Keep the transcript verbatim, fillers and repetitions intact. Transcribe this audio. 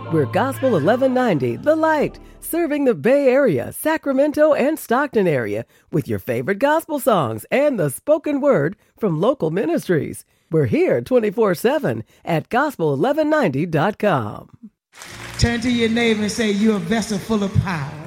We're Gospel eleven ninety, The Light, serving the Bay Area, Sacramento, and Stockton area with your favorite gospel songs and the spoken word from local ministries. We're here twenty-four seven at gospel eleven ninety dot com. Turn to your neighbor and say, you're a vessel full of power.